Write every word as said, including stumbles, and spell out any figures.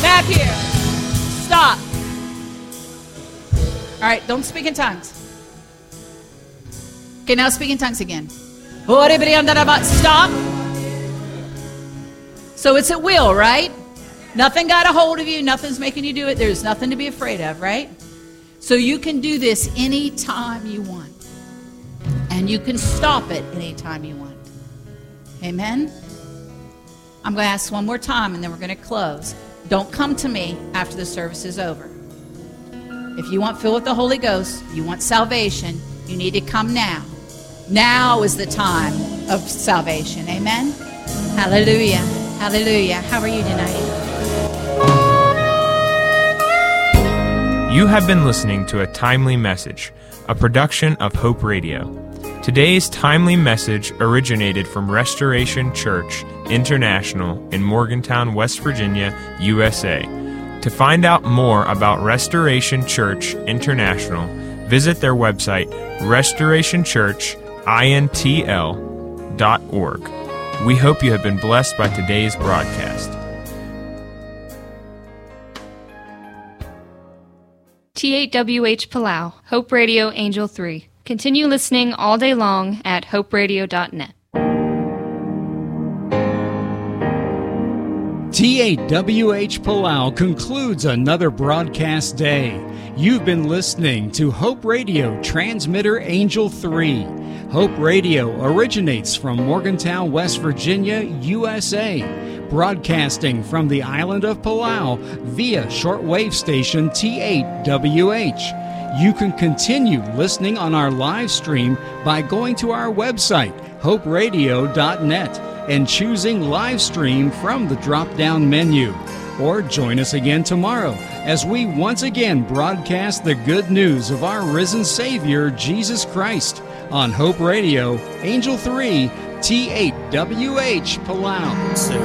Back here. Stop. All right, don't speak in tongues. Okay, now speak in tongues again. Stop. So it's at will, right? Nothing got a hold of you. Nothing's making you do it. There's nothing to be afraid of, right? So you can do this anytime you want. And you can stop it anytime you want. Amen? I'm going to ask one more time and then we're going to close. Don't come to me after the service is over. If you want filled with the Holy Ghost, you want salvation, you need to come now. Now is the time of salvation. Amen? Hallelujah. Hallelujah. How are you tonight? You have been listening to a timely message, a production of Hope Radio. Today's timely message originated from Restoration Church International in Morgantown, West Virginia, U S A. To find out more about Restoration Church International, visit their website, restoration church intl dot org. We hope you have been blessed by today's broadcast. T eight W H Palau, Hope Radio Angel three. Continue listening all day long at hope radio dot net. T eight W H Palau concludes another broadcast day. You've been listening to Hope Radio Transmitter Angel three. Hope Radio originates from Morgantown, West Virginia, U S A, broadcasting from the island of Palau via shortwave station T eight W H. You can continue listening on our live stream by going to our website, hope radio dot net, and choosing live stream from the drop-down menu. Or join us again tomorrow as we once again broadcast the good news of our risen Savior, Jesus Christ, on Hope Radio, Angel three, T eight W H Palau.